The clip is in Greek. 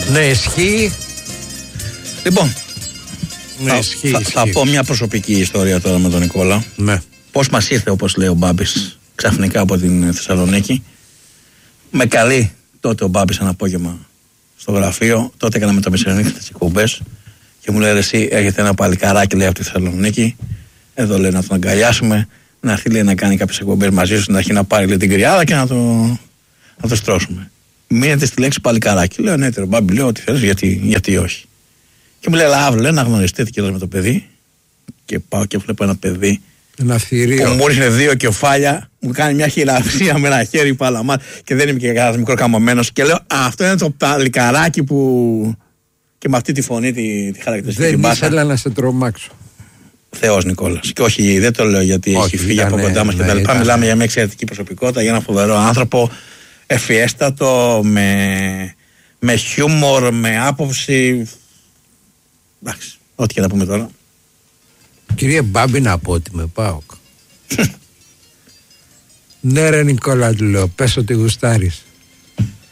Ναι, ισχύει. Λοιπόν, θα ισχύει. πω μια προσωπική ιστορία τώρα με τον Νικόλα. Ναι. Πώς μας ήρθε, όπως λέει ο Μπάμπης, ξαφνικά από την Θεσσαλονίκη. Με καλεί τότε ο Μπάμπης ένα απόγευμα στο γραφείο. Τότε έκαναμε τα μεσημερινές εκπομπές. Και μου λέει: εσύ, έρχεται ένα παλικαράκι, λέει, από τη Θεσσαλονίκη. Εδώ λέει να τον αγκαλιάσουμε. Να έρθει, λέει, να κάνει κάποιες εκπομπές μαζί σου. Στην αρχή να πάρει, λέει, την κρυάδα και να το στρώσουμε. Μείνετε στη λέξη παλικαράκι. Λέω: ναι, τώρα Μπάμπη, λέω, ό,τι θες, γιατί όχι. Και μου λέει: αλλά αύριο, λέει, να γνωριστείτε και με το παιδί. Και πάω και βλέπω ένα παιδί. Ένα θηρίο. Που μου ήρθε 2 κεφάλια, μου κάνει μια χειραψία με ένα χέρι παλαμά και δεν είμαι και κανένα μικρό καμωμένος. Και λέω: αυτό είναι το παλικαράκι που. Και με αυτή τη φωνή τη χαρακτηριστική. Δεν ήθελα να σε τρομάξω. Θεός Νικόλας. Και όχι, δεν το λέω γιατί έχει φύγει από κοντά μας κτλ. Μιλάμε για μια εξαιρετική προσωπικότητα, για ένα φοβερό άνθρωπο, ευφιέστατο, με χιούμορ, με άποψη. Εντάξει, ό,τι και να πούμε τώρα. Κύριε Μπάμπη, να πω ότι με πάω. Ναι, ρε Νικόλα, του λέω, πες ότι γουστάρεις.